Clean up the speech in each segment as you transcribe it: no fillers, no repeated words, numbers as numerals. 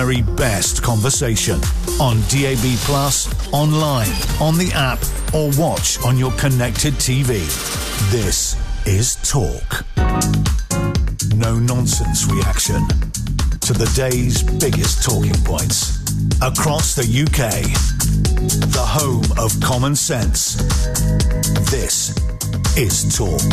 very best conversation on DAB+, online, on the app, or watch on your connected TV. This is Talk. No nonsense reaction to the day's biggest talking points across the UK. The home of common sense. This is Talk.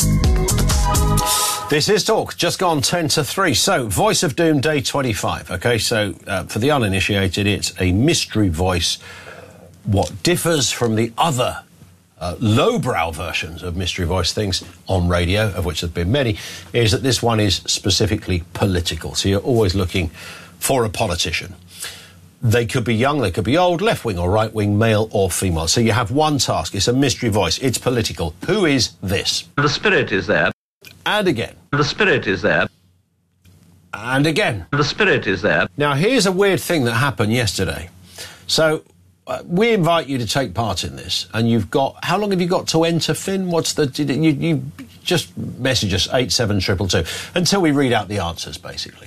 This is Talk, just gone 10 to 3. So, Voice of Doom, day 25. OK, so for the uninitiated, it's a mystery voice. What differs from the other lowbrow versions of mystery voice things on radio, of which there have been many, is that this one is specifically political. So you're always looking for a politician. They could be young, they could be old, left-wing or right-wing, male or female. So you have one task. It's a mystery voice. It's political. Who is this? The spirit is there. And again. The spirit is there. And again. The spirit is there. Now, here's a weird thing that happened yesterday. So, we invite you to take part in this, and you've got... How long have you got to enter, Finn? What's the... You just message us, 87222, until we read out the answers, basically.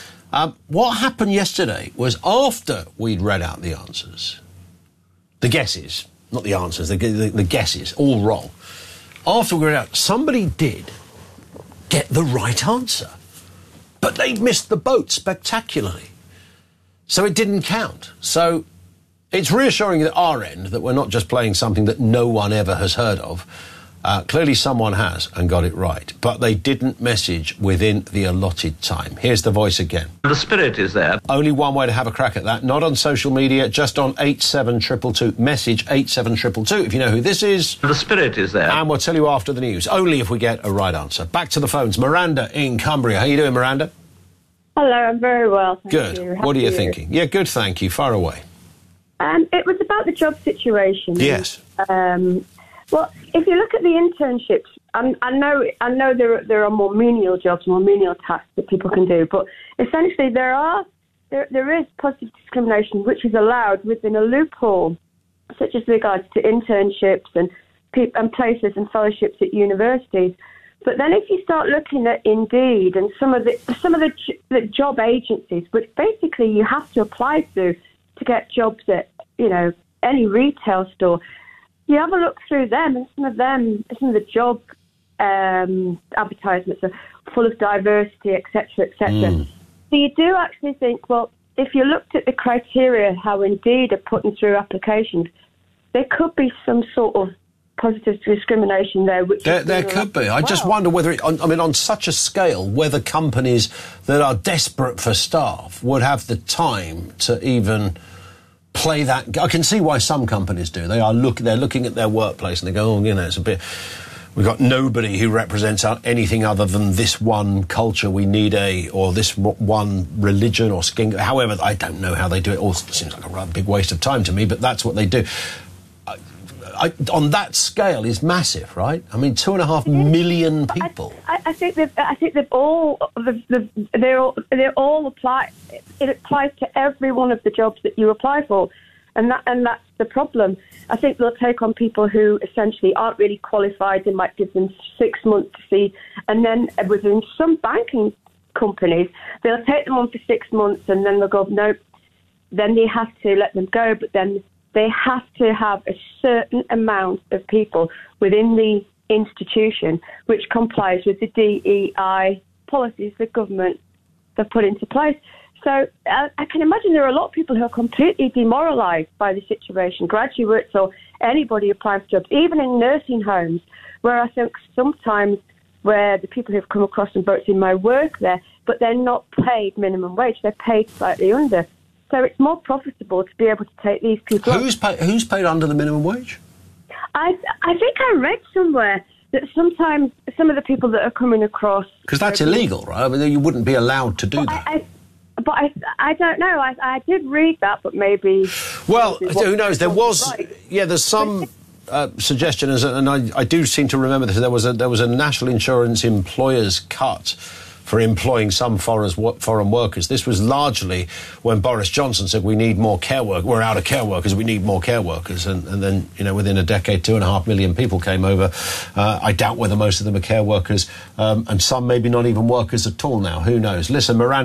What happened yesterday was after we'd read out the answers, the guesses, not the answers, the guesses, all wrong. After we read out, somebody did get the right answer, but they missed the boat spectacularly. So it didn't count. So it's reassuring at our end that we're not just playing something that no one ever has heard of. Clearly someone has and got it right, but they didn't message within the allotted time. Here's the voice again. The spirit is there. Only one way to have a crack at that, not on social media, just on 87222. Message 87222 if you know who this is. The spirit is there. And we'll tell you after the news, only if we get a right answer. Back to the phones. Miranda in Cumbria. How you doing, Miranda? Hello, I'm very well, thank good. you. What are you thinking? Yeah, good, thank you. Far away. It was about the job situation. Yes. Well, if you look at the internships, I know there are more menial jobs, more menial tasks that people can do, but essentially there is positive discrimination which is allowed within a loophole, such as regards to internships and places and fellowships at universities. But then if you start looking at Indeed and some of the job agencies, which basically you have to apply to get jobs at, any retail store, you have a look through them, and some of the job advertisements are full of diversity, etc., etc. So you do actually think, well, if you looked at the criteria, how Indeed are putting through applications, there could be some sort of positive discrimination there. There could be. I just wonder whether, on such a scale, whether companies that are desperate for staff would have the time to even play that. I can see why some companies do. They're looking at their workplace and they go, it's a bit. We've got nobody who represents anything other than this one culture. We need or this one religion or skin. However, I don't know how they do it. All seems like a rather big waste of time to me, but that's what they do. On that scale is massive, right? 2.5 million people. I think they're all apply. It applies to every one of the jobs that you apply for, and that's the problem. I think they'll take on people who essentially aren't really qualified. They might give them 6 months to see, and then within some banking companies, they'll take them on for 6 months, and then they'll go, nope. Then they have to let them go, but then they have to have a certain amount of people within the institution which complies with the DEI policies the government have put into place. So I can imagine there are a lot of people who are completely demoralised by the situation, graduates or anybody applying for jobs, even in nursing homes, where I think sometimes where the people who've come across and both in my work there, but they're not paid minimum wage, they're paid slightly under. So it's more profitable to be able to take these people on. Who's paid under the minimum wage? I think I read somewhere that sometimes some of the people that are coming across... Because that's illegal, right? You wouldn't be allowed to do that. I don't know. I did read that, but maybe... Well, who knows? There was... Right. Yeah, there's some suggestion, and I do seem to remember this, there was a national insurance employers cut for employing some foreign workers. This was largely when Boris Johnson said we need more care workers. We're out of care workers, we need more care workers. And then, within a decade, 2.5 million people came over. I doubt whether most of them are care workers, and some maybe not even workers at all now. Who knows? Listen, Miranda.